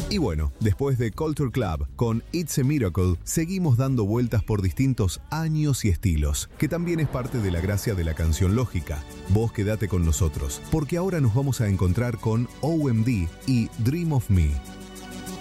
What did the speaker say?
Y bueno, después de Culture Club con It's a Miracle, seguimos dando vueltas por distintos años y estilos, que también es parte de la gracia de la canción lógica. Vos quedate con nosotros, porque ahora nos vamos a encontrar con OMD y Dream of Me.